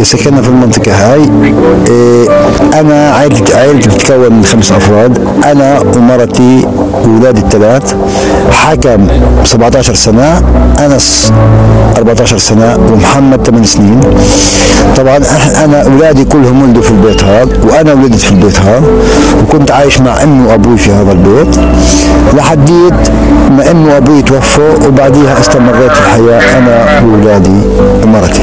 سكننا في المنطقة هاي. أنا عائلتي بتتكون من 5 أفراد، أنا ومرتي وأولادي الثلاث. حكم 17 سنة، أنس 14 سنة، ومحمد 8 سنين. طبعا أنا أولادي كلهم ولدوا في البيت هذا، وأنا ولدت في البيت هذا، وكنت عايش مع أمي وأبوي في هذا البيت لحديت ما أمي وأبوي توفوا، وبعديها استمريت في الحياة أنا وأولادي ومرتي.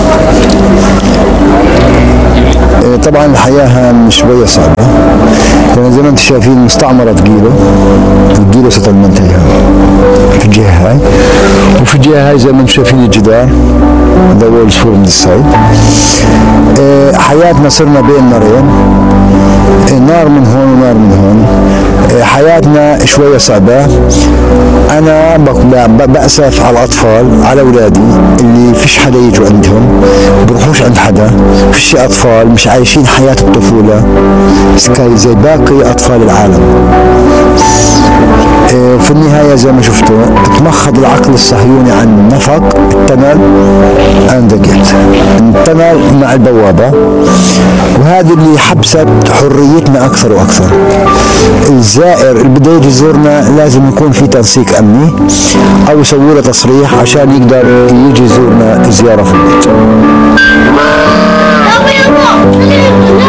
طبعا الحياة مش شوية صعبة، لأن زي ما انتم شايفين مستعمرة جيلو ستلمنتها في الجهة هاي، وفي الجهة هاي زي ما انتم شايفين الجدار ده هو الفور من الصيد. حياتنا صرنا بين نارين، نار من هون ونار من هون. حياتنا شوية صعبة. أنا بأسف على الأطفال، على أولادي اللي فيش حدا يجوا عندهم، بروحوش عند حدا، فيش أطفال مش عايشين حياة الطفولة زي باقي أطفال العالم. في النهاية زي ما شفتوا تمخض العقل الصهيوني عن نفق التنل and the gate، التنل مع البوابة، وهذه اللي حبست حريتنا أكثر وأكثر. الزائر اللي بده يجي يزورنا لازم يكون في تنسيق أمني أو يسوي له تصريح عشان يقدر يجي يزورنا زيارة في البيت.